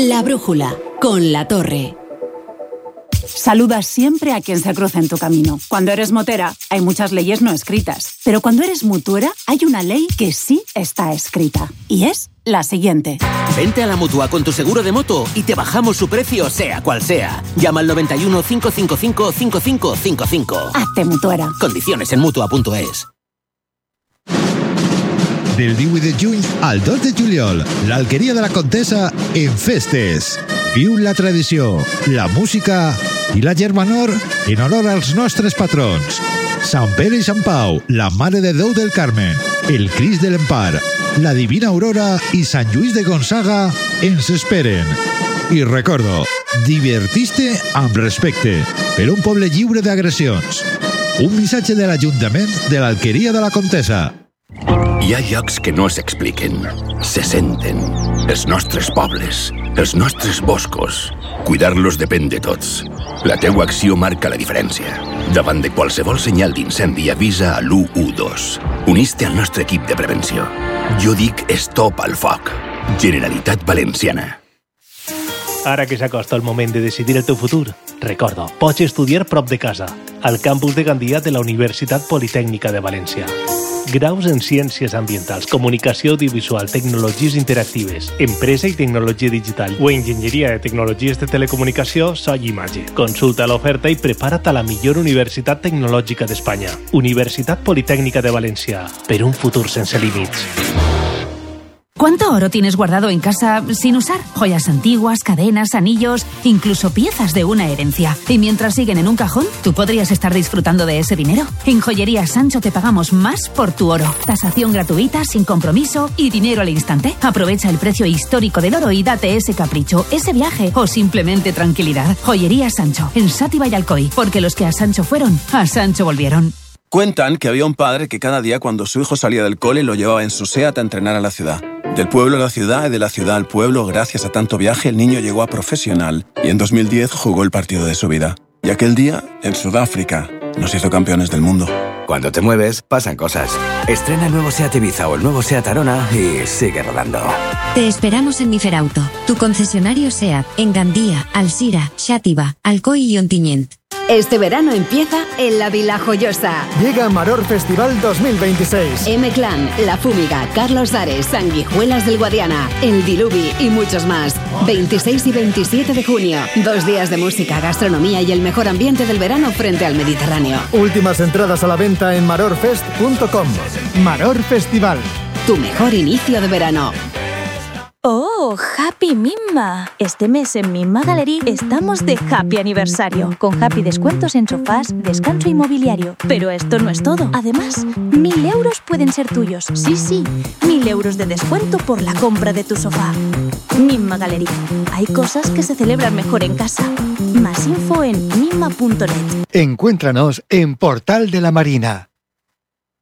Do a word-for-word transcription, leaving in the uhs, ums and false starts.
La brújula, con La Torre. Saluda siempre a quien se cruza en tu camino. Cuando eres motera, hay muchas leyes no escritas. Pero cuando eres mutuera, hay una ley que sí está escrita. Y es la siguiente. Vente a la Mutua con tu seguro de moto y te bajamos su precio, sea cual sea. Llama al noventa y uno, cinco cinco cinco, cinco cinco cinco cinco. Hazte mutuera. Condiciones en mutua punto es. Del divuit de juny al dos de juliol, l'Alqueria de la Contesa en festes. Viu la tradició, la música i la germanor en honor als nostres patrons. Sant Pere i Sant Pau, la Mare de Déu del Carmen, el Crist de l'Empar, la Divina Aurora i Sant Lluís de Gonçaga ens esperen. I recordo, divertiste amb respecte per un poble lliure d'agressions. Un missatge de l'Ajuntament de l'Alqueria de la Contesa. Hi ha llocs que no s'expliquen, se senten. Els nostres pobles, els nostres boscos. Cuidar-los depèn de tots. La teua acció marca la diferència. Davant de qualsevol senyal d'incendi avisa a l'u u dos. Uniste al nostre equip de prevenció. Jo dic stop al foc. Generalitat Valenciana. Ara que s'acosta el moment de decidir el teu futur, recorda, pots estudiar prop de casa, al campus de Gandia de la Universitat Politècnica de València. Graus en Ciències Ambientals, Comunicació Audiovisual, Tecnologies Interactives, Empresa i Tecnologia Digital o Enginyeria de Tecnologies de Telecomunicació, so i imatge. Consulta l'oferta i prepara't a la millor universitat tecnològica d'Espanya. Universitat Politècnica de València, per un futur sense límits. ¿Cuánto oro tienes guardado en casa sin usar? Joyas antiguas, cadenas, anillos, incluso piezas de una herencia. Y mientras siguen en un cajón, tú podrías estar disfrutando de ese dinero. En Joyería Sancho te pagamos más por tu oro. Tasación gratuita, sin compromiso y dinero al instante. Aprovecha el precio histórico del oro y date ese capricho, ese viaje o simplemente tranquilidad. Joyería Sancho, en Sátiva y Alcoy, porque los que a Sancho fueron, a Sancho volvieron. Cuentan que había un padre que cada día cuando su hijo salía del cole lo llevaba en su SEAT a entrenar a la ciudad. Del pueblo a la ciudad y de la ciudad al pueblo, gracias a tanto viaje, el niño llegó a profesional y en dos mil diez jugó el partido de su vida. Y aquel día, en Sudáfrica, nos hizo campeones del mundo. Cuando te mueves, pasan cosas. Estrena el nuevo SEAT Ibiza o el nuevo SEAT Arona y sigue rodando. Te esperamos en Miferauto, tu concesionario SEAT, en Gandía, Alsira, Xàtiva, Alcoy y Ontinyent. Este verano empieza en la Vila Joyosa. Llega Maror Festival dos mil veintiséis. M-Clan, La Fúmiga, Carlos Dares, Sanguijuelas del Guadiana, El Diluvi y muchos más. veintiséis y veintisiete de junio. Dos días de música, gastronomía y el mejor ambiente del verano frente al Mediterráneo. Últimas entradas a la venta en marorfest punto com. Maror Festival. Tu mejor inicio de verano. ¡Oh, Happy Mimma! Este mes en Mimma Gallery estamos de Happy Aniversario, con Happy descuentos en sofás, descanso inmobiliario. Pero esto no es todo. Además, mil euros pueden ser tuyos. Sí, sí, mil euros de descuento por la compra de tu sofá. Mimma Gallery. Hay cosas que se celebran mejor en casa. Más info en mimma punto net. Encuéntranos en Portal de la Marina.